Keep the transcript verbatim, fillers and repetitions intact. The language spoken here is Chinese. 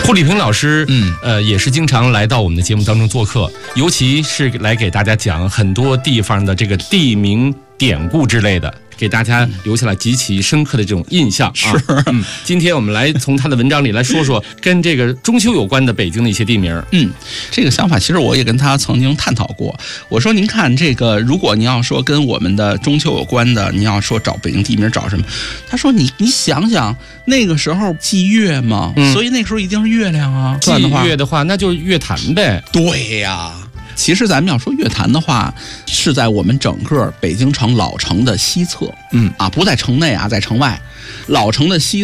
胡礼平老师， 嗯， 呃，也是经常来到我们的节目当中做客，尤其是来给大家讲很多地方的这个地名典故之类的，给大家留下了极其深刻的这种印象啊。 是， 嗯，今天我们来从他的文章里来说说跟这个中秋有关的北京的一些地名。 嗯，这个想法其实我也跟他曾经探讨过。我说，您看这个，如果您要说跟我们的中秋有关的，您要说找北京地名找什么？他说你你想想，那个时候祭月嘛，嗯、所以那时候一定是月亮啊。 祭月的话，那就是月坛呗。 对呀。其实咱们要说月坛的话，是在我们整个北京城老城的西侧，嗯啊，不在城内啊，在城外，老城的西侧。